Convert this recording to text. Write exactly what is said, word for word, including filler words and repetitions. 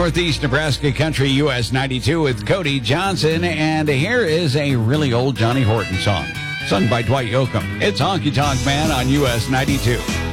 Northeast Nebraska Country, U S ninety-two with Cody Johnson. And here is a really old Johnny Horton song, sung by Dwight Yoakam. It's Honky Tonk Man on U S ninety-two.